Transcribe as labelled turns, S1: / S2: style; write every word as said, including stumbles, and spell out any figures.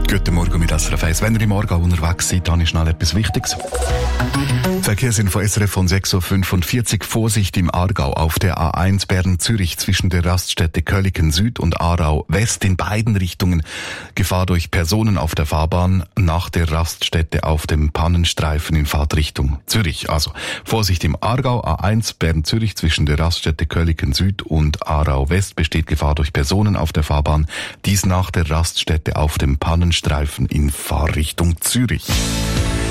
S1: Guten Morgen mit S R F eins. Wenn ihr im Aargau unterwegs seid, dann ist schnell etwas Wichtiges. Verkehrsinfo S R F von sechs Uhr fünfundvierzig. Vorsicht im Aargau auf der A eins Bern-Zürich zwischen der Raststätte Köllingen Süd und Aarau West in beiden Richtungen. Gefahr durch Personen auf der Fahrbahn nach der Raststätte auf dem Pannenstreifen in Fahrtrichtung Zürich. Also Vorsicht im Aargau, A eins Bern-Zürich zwischen der Raststätte Köllingen Süd und Aarau West besteht Gefahr durch Personen auf der Fahrbahn. Dies nach der Raststätte auf dem Pannenstreifen in Fahrrichtung Zürich.